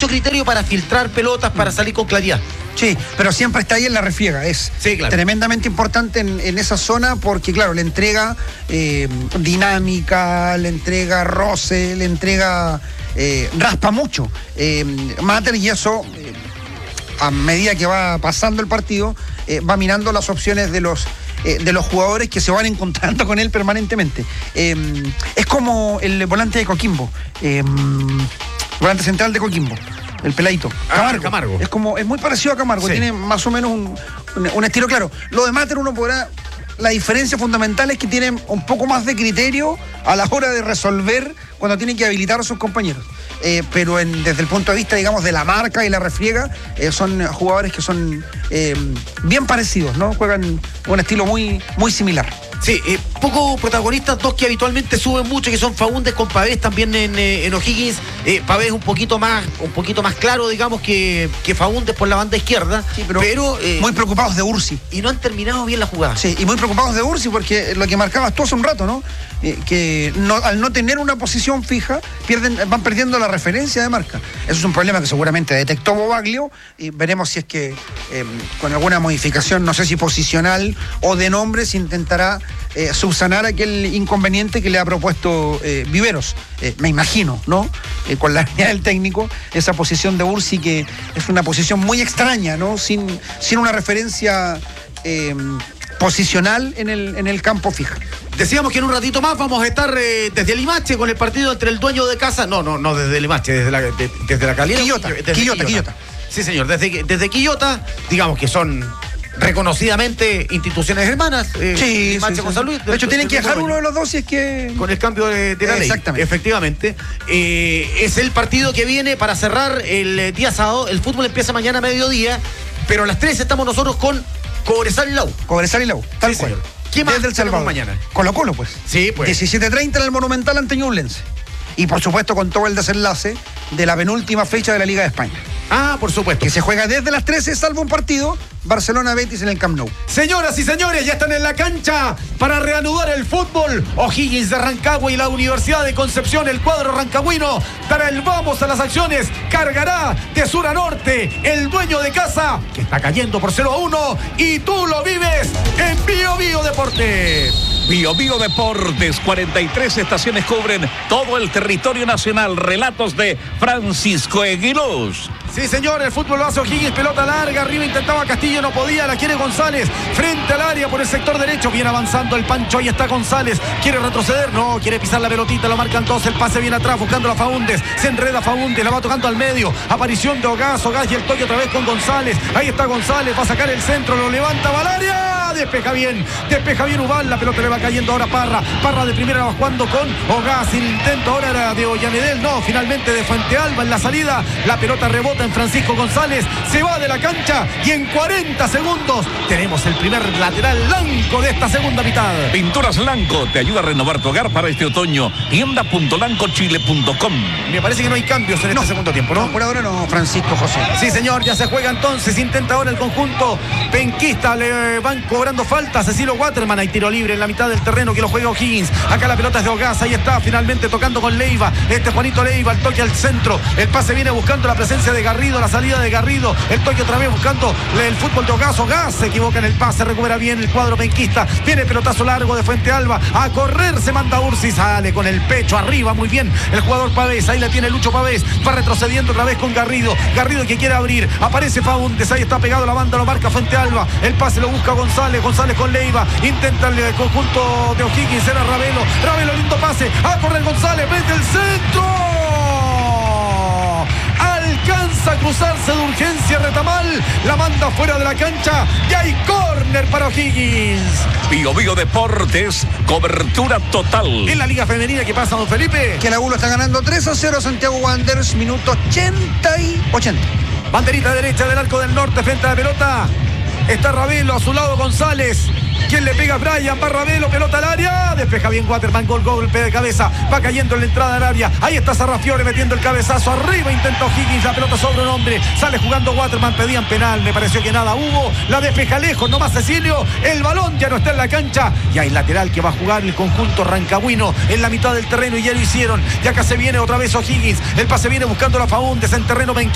mucho criterio para filtrar pelotas, para salir con claridad. Sí, pero siempre está ahí en la refriega. Es tremendamente importante en esa zona porque, claro, le entrega dinámica, le entrega roce, le entrega... raspa mucho. Mater, y eso, a medida que va pasando el partido, va mirando las opciones de los jugadores que se van encontrando con él permanentemente. Es como el volante de Coquimbo, volante central de Coquimbo, el peladito, Camargo. Es muy parecido a Camargo, sí. Tiene más o menos un estilo claro. Lo de Mater uno podrá... La diferencia fundamental es que tienen un poco más de criterio a la hora de resolver cuando tienen que habilitar a sus compañeros. Pero desde el punto de vista, digamos, de la marca y la refriega, son jugadores que son bien parecidos, ¿no? Juegan un estilo muy, muy similar. Sí, poco protagonistas, dos que habitualmente suben mucho, que son Faúndez con Pavés también en O'Higgins. Pavés un poquito más claro, digamos, que Faúndez por la banda izquierda. Sí, pero muy preocupados de Ursi. Y no han terminado bien la jugada. Sí, y muy preocupados de Ursi porque lo que marcabas tú hace un rato, ¿no? Que al no tener una posición fija, van perdiendo la referencia de marca. Eso es un problema que seguramente detectó Bobaglio y veremos si es que con alguna modificación, no sé si posicional o de nombre, se intentará subsanar aquel inconveniente que le ha propuesto Viveros. Me imagino, ¿no? Con la idea del técnico, esa posición de Ursi que es una posición muy extraña, ¿no? Sin una referencia posicional en el campo fija. Decíamos que en un ratito más vamos a estar desde Limache con el partido entre el dueño de casa. No desde Limache, desde la calidad. Quillota. Sí, señor, desde Quillota, digamos que son reconocidamente instituciones hermanas. Limache con San Luis. De hecho, tienen que dejar uno de los dos si es que... Con el cambio de la ley. Exactamente. Efectivamente. Es el partido que viene para cerrar el día sábado. El fútbol empieza mañana a mediodía, pero a las 3 estamos nosotros con Cobresal y Lau. Tal cual. ¿Qué más desde El Salvador mañana? Colo-Colo, pues. Sí, pues. 17:30 en el Monumental ante Ñublense. Y por supuesto con todo el desenlace de la penúltima fecha de la Liga de España. Por supuesto. Que se juega desde las 13, salvo un partido, Barcelona-Betis en el Camp Nou. Señoras y señores, ya están en la cancha para reanudar el fútbol. O'Higgins de Rancagua y la Universidad de Concepción, el cuadro rancagüino, dará el vamos a las acciones. Cargará de sur a norte el dueño de casa, que está cayendo por 0-1. Y tú lo vives en Bio Bio Deportes. Bio Bio Deportes, 43 estaciones cubren todo el territorio nacional. Relatos de Francisco Eguiluz. Sí, señor, el fútbol lo hace O'Higgins, pelota larga, arriba intentaba Castillo, no podía, la quiere González, frente al área por el sector derecho, viene avanzando el Pancho, ahí está González, quiere retroceder, no, quiere pisar la pelotita, lo marcan todos, el pase viene atrás, buscando a Faúndez, se enreda Faúndez, la va tocando al medio, aparición de Ogaz y el toque otra vez con González, ahí está González, va a sacar el centro, lo levanta Valaria, despeja bien Ubal, la pelota le va cayendo ahora Parra de primera va jugando con Ogaz, el intento ahora era de Ollanedel, no, finalmente de Fuentealba en la salida, la pelota rebota en Francisco González, se va de la cancha y en 40 segundos tenemos el primer lateral blanco de esta segunda mitad. Pinturas Lanco te ayuda a renovar tu hogar para este otoño. Tienda.lancochile.com. Me parece que no hay cambios en este segundo tiempo, ¿no? No, por ahora no, Francisco José. Sí, señor, ya se juega entonces, intenta ahora el conjunto penquista, le van cobrando falta a Cecilio Waterman, hay tiro libre en la mitad del terreno que lo juega O'Higgins, acá la pelota es de Ogaz, ahí está finalmente tocando con Leiva, Juanito Leiva, el toque al centro, el pase viene buscando la presencia de Garrido, la salida de Garrido, el toque otra vez buscando el fútbol de Ogaz se equivoca en el pase, recupera bien el cuadro penquista, viene pelotazo largo de Fuentealba, a correr se manda Ursi, sale con el pecho arriba, muy bien el jugador Pavés, ahí la tiene Lucho Pavés, va retrocediendo otra vez con Garrido que quiere abrir, aparece Faúndez, ahí está pegado la banda, lo marca Fuentealba, el pase lo busca González con Leiva, intenta el conjunto de O'Higgins, era Ravelo, lindo pase, a correr González, mete el centro, alcanza a cruzarse de urgencia Retamal, la manda fuera de la cancha y hay córner para O'Higgins. Bio Bio Deportes, cobertura total. En la Liga Femenina, ¿qué pasa, don Felipe? Que la U lo está ganando 3-0 Santiago Wanderers, minuto 80 y 80. Banderita derecha del arco del norte frente a la pelota. Está Ravelo, a su lado González. ¿Quién le pega a Brian? Va Ravelo, pelota al área. Despeja bien Waterman, golpe de cabeza. Va cayendo en la entrada al área. Ahí está Sarrafiore metiendo el cabezazo. Arriba intenta O'Higgins, la pelota sobre un hombre. Sale jugando Waterman, pedían penal. Me pareció que nada hubo. La despeja lejos, nomás Cecilio. El balón ya no está en la cancha. Y hay lateral que va a jugar el conjunto rancagüino en la mitad del terreno y ya lo hicieron. Y acá se viene otra vez O'Higgins. El pase viene buscando la Faúndez en terreno